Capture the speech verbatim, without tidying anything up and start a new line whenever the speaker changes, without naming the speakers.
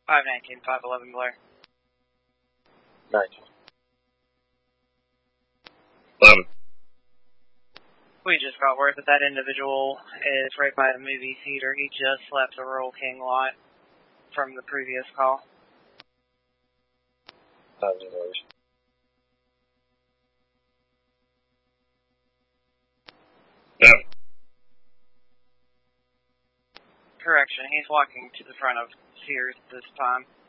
five nineteen, five eleven Blair.
nineteen. eleven.
We just got word that that individual is right by the movie theater. He just left the Rural King lot from the previous call.
Thousand dollars. Yeah.
Correction, he's walking to the front of Sears this time.